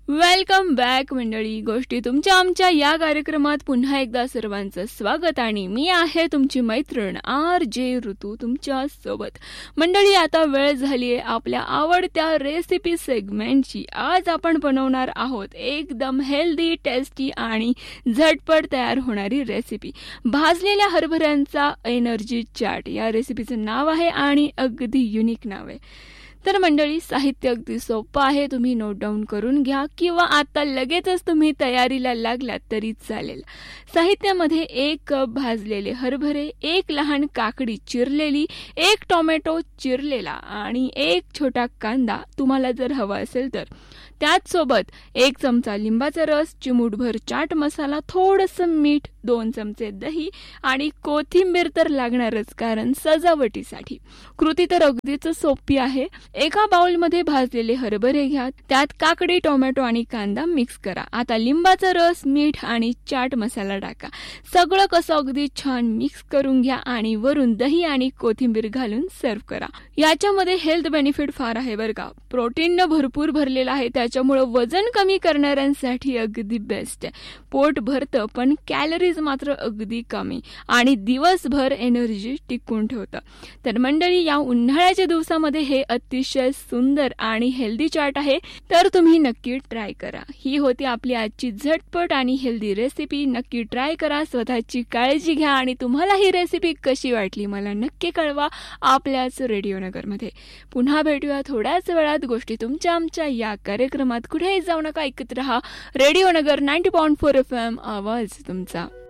Welcome back मंडळी. गोष्टी तुमच्या आमच्या या कार्यक्रमात पुन्हा एकदा सर्वांचं स्वागत आणि मी आहे तुमची मैत्रीण RJ ऋतू तुमच्या सोबत. मंडळी, आता वेळ झाली आहे आपल्या आवडत्या रेसिपी सेगमेंटची. आज आपण बनवणार आहोत एकदम हेल्दी, टेस्टी आणि झटपट तयार होणारी रेसिपी, भाजलेल्या हरभऱ्यांचा एनर्जी चाट. या रेसिपीचं नाव आहे आणि अगदी युनिक नाव आहे. तर मंडळी, साहित्य अगदी सोपं आहे, तुम्ही नोट डाऊन करून घ्या किंवा आता लगेचच तुम्ही तयारीला लागलात तरी चालेल. साहित्यामध्ये 1 कप भाजलेले हरभरे, 1 लहान काकडी चिरलेली, 1 टोमॅटो चिरलेला आणि 1 छोटा कांदा तुम्हाला जर हवा असेल तर. त्याच सोबत 1 चमचा लिंबाचा रस, चिमूटभर चाट मसाला, थोडंसं मीठ, 2 चमचे दही आणि कोथिंबीर तर लागणारच, कारण सजावटीसाठी. कृती तर अगदीच सोपी आहे. एका बाउलमध्ये भाजलेले हरभरे घ्या, त्यात काकडी, टोमॅटो आणि कांदा मिक्स करा. आता लिंबाचा रस, मीठ आणि चाट मसाला टाका. सगळं कसं अगदी छान मिक्स करून घ्या आणि वरून दही आणि कोथिंबीर घालून सर्व करा. याच्यामध्ये हेल्थ बेनिफिट फार आहे बरं का. प्रोटीननं भरपूर भरलेलं आहे, त्याच्यामुळे वजन कमी करणाऱ्यांसाठी अगदी बेस्ट आहे. पोट भरतं पण कॅलरीज मात्र अगदी कमी आणि दिवसभर एनर्जी टिकून ठेवतं. तर मंडळी, या उन्हाळ्याच्या दिवसामध्ये हे अतिशय सुंदर आणि हेल्दी चाट आहे, तर तुम्ही नक्की ट्राय करा. ही होती आपली आजची झटपट आणि हेल्दी रेसिपी. नक्की ट्राय करा, स्वतःची काळजी घ्या आणि तुम्हाला ही रेसिपी कशी वाटली मला नक्की कळवा आपल्याच रेडिओ नगरमध्ये. पुन्हा भेटूया थोड्याच वेळात गोष्टी तुमच्या आमच्या या कार्यक्रमात. कुठेही जाऊ नका, ऐकत रहा रेडिओ नगर 90.4 FM, आवाज तुमचा.